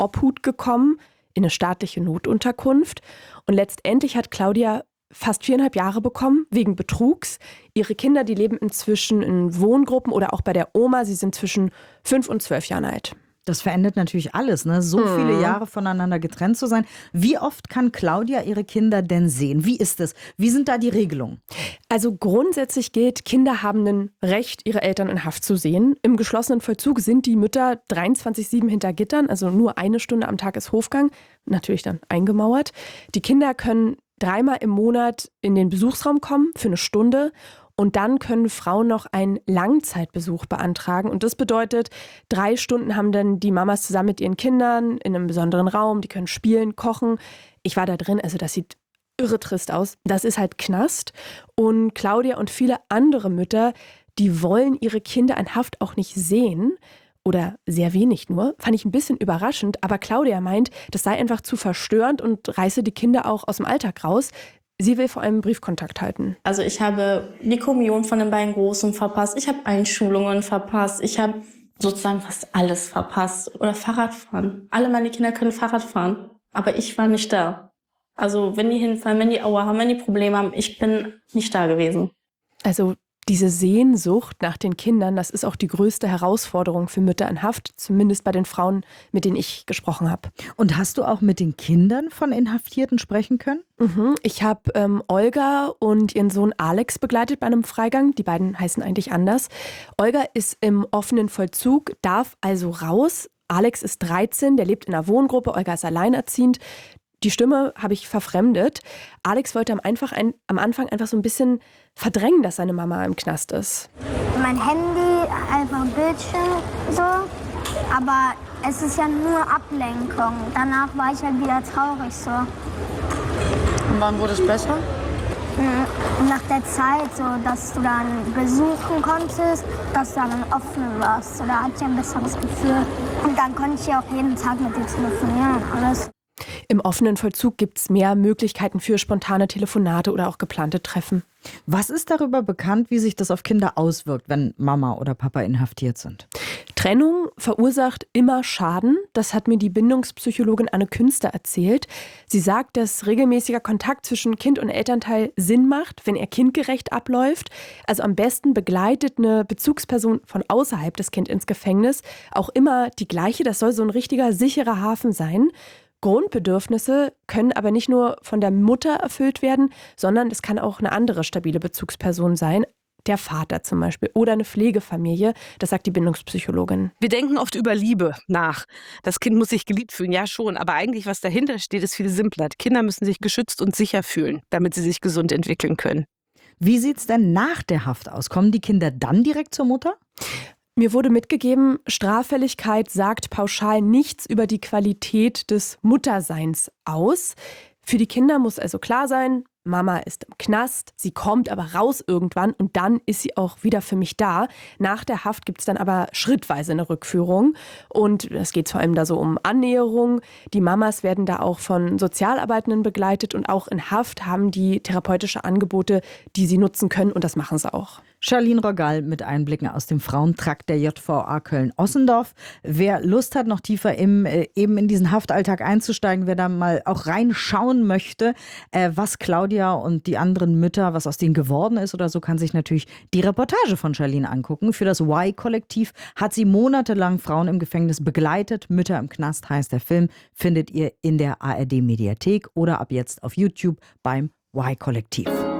Obhut gekommen, in eine staatliche Notunterkunft. Und letztendlich hat Claudia fast 4,5 Jahre bekommen, wegen Betrugs. Ihre Kinder, die leben inzwischen in Wohngruppen oder auch bei der Oma. Sie sind zwischen 5 und 12 Jahren alt. Das verändert natürlich alles, ne? So viele Jahre voneinander getrennt zu sein. Wie oft kann Claudia ihre Kinder denn sehen? Wie ist es? Wie sind da die Regelungen? Also grundsätzlich gilt, Kinder haben ein Recht, ihre Eltern in Haft zu sehen. Im geschlossenen Vollzug sind die Mütter 23/7 hinter Gittern, also nur 1 Stunde am Tag ist Hofgang, natürlich dann eingemauert. Die Kinder können 3-mal im Monat in den Besuchsraum kommen für 1 Stunde. Und dann können Frauen noch einen Langzeitbesuch beantragen. Und das bedeutet, 3 Stunden haben dann die Mamas zusammen mit ihren Kindern in einem besonderen Raum. Die können spielen, kochen. Ich war da drin, also das sieht irre trist aus. Das ist halt Knast. Und Claudia und viele andere Mütter, die wollen ihre Kinder in Haft auch nicht sehen. Oder sehr wenig nur. Fand ich ein bisschen überraschend. Aber Claudia meint, das sei einfach zu verstörend und reiße die Kinder auch aus dem Alltag raus. Sie will vor allem Briefkontakt halten. Also ich habe die Kommunion von den beiden Großen verpasst. Ich habe Einschulungen verpasst. Ich habe sozusagen fast alles verpasst. Oder Fahrradfahren. Alle meine Kinder können Fahrrad fahren. Aber ich war nicht da. Also wenn die hinfallen, wenn die Aua haben, wenn die Probleme haben, ich bin nicht da gewesen. Also diese Sehnsucht nach den Kindern, das ist auch die größte Herausforderung für Mütter in Haft, zumindest bei den Frauen, mit denen ich gesprochen habe. Und hast du auch mit den Kindern von Inhaftierten sprechen können? Ich habe Olga und ihren Sohn Alex begleitet bei einem Freigang. Die beiden heißen eigentlich anders. Olga ist im offenen Vollzug, darf also raus. Alex ist 13, der lebt in einer Wohngruppe. Olga ist alleinerziehend. Die Stimme habe ich verfremdet. Alex wollte am Anfang einfach so ein bisschen verdrängen, dass seine Mama im Knast ist. Mein Handy, einfach Bildschirm, so. Aber es ist ja nur Ablenkung. Danach war ich halt wieder traurig, so. Und wann wurde es besser? Nach der Zeit, so, dass du dann besuchen konntest, dass du dann offen warst. So, da hatte ich ein besseres Gefühl. Und dann konnte ich ja auch jeden Tag mit dir telefonieren und alles. Im offenen Vollzug gibt es mehr Möglichkeiten für spontane Telefonate oder auch geplante Treffen. Was ist darüber bekannt, wie sich das auf Kinder auswirkt, wenn Mama oder Papa inhaftiert sind? Trennung verursacht immer Schaden. Das hat mir die Bindungspsychologin Anne Künster erzählt. Sie sagt, dass regelmäßiger Kontakt zwischen Kind und Elternteil Sinn macht, wenn er kindgerecht abläuft. Also am besten begleitet eine Bezugsperson von außerhalb das Kind ins Gefängnis. Auch immer die gleiche. Das soll so ein richtiger, sicherer Hafen sein. Grundbedürfnisse können aber nicht nur von der Mutter erfüllt werden, sondern es kann auch eine andere stabile Bezugsperson sein. Der Vater zum Beispiel oder eine Pflegefamilie, das sagt die Bindungspsychologin. Wir denken oft über Liebe nach. Das Kind muss sich geliebt fühlen, ja schon. Aber eigentlich, was dahinter steht, ist viel simpler. Die Kinder müssen sich geschützt und sicher fühlen, damit sie sich gesund entwickeln können. Wie sieht's denn nach der Haft aus? Kommen die Kinder dann direkt zur Mutter? Mir wurde mitgegeben, Straffälligkeit sagt pauschal nichts über die Qualität des Mutterseins aus. Für die Kinder muss also klar sein, Mama ist im Knast, sie kommt aber raus irgendwann und dann ist sie auch wieder für mich da. Nach der Haft gibt es dann aber schrittweise eine Rückführung und es geht vor allem da so um Annäherung. Die Mamas werden da auch von Sozialarbeitenden begleitet und auch in Haft haben die therapeutische Angebote, die sie nutzen können und das machen sie auch. Charlene Rogal mit Einblicken aus dem Frauentrakt der JVA Köln-Ossendorf. Wer Lust hat, noch tiefer eben in diesen Haftalltag einzusteigen, wer da mal auch reinschauen möchte, was Claudia und die anderen Mütter, was aus denen geworden ist oder so, kann sich natürlich die Reportage von Charlene angucken. Für das Y-Kollektiv hat sie monatelang Frauen im Gefängnis begleitet. Mütter im Knast heißt der Film, findet ihr in der ARD-Mediathek oder ab jetzt auf YouTube beim Y-Kollektiv.